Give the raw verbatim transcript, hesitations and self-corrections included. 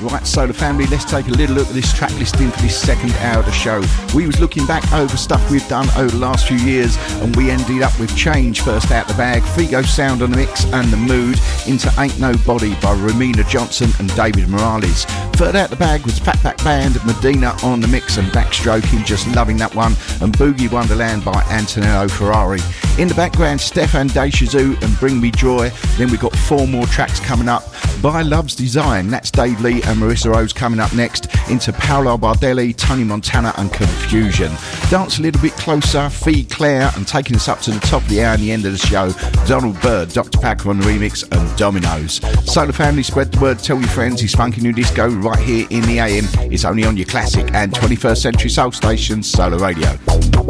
Right, Solar Family, let's take a little look at this track listing for this second hour of the show. We was looking back over stuff we've done over the last few years, and we ended up with Change first out the bag, Figo Sound on the mix, and The Mood into Ain't Nobody by Romina Johnson and David Morales. Third out the bag was Fatback Band, Medina on the mix, and Backstroking, just loving that one, and Boogie Wonderland by Antonello Ferrari. In the background, Stefan Deshazu and Bring Me Joy. Then we've got four more tracks coming up by Love's Design. That's Dave Lee and Marissa Rose coming up next, into Paolo Bardelli, Tony Montana and Confusion. Dance a little bit closer, Fee Claire, and taking us up to the top of the hour and the end of the show, Donald Byrd, Doctor Packer on the remix, and Dominoes. Solar Family, spread the word, tell your friends, it's Funky New Disco right here in the A M. It's only on your classic and twenty-first century soul station, Solar Radio.